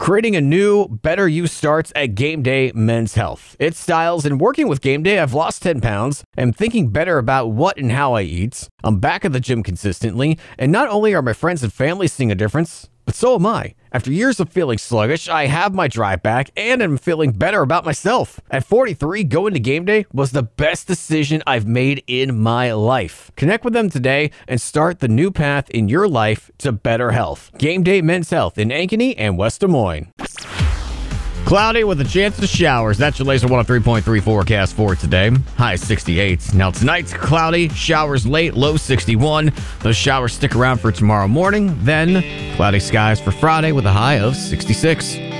Creating a new, better you starts at Game Day Men's Health. Its styles and working with Game Day, I've lost 10 pounds. I'm thinking better about what and how I eat. I'm back at the gym consistently, and not only are my friends and family seeing a difference, but so am I. After years of feeling sluggish, I have my drive back and am feeling better about myself. At 43, going to Game Day was the best decision I've made in my life. Connect with them today and start the new path in your life to better health. Game Day Men's Health in Ankeny and West Des Moines. Cloudy with a chance of showers. That's your Laser 103.3 forecast for today. High 68. Now tonight's cloudy, showers late, low 61. Those showers stick around for tomorrow morning. Then cloudy skies for Friday with a high of 66.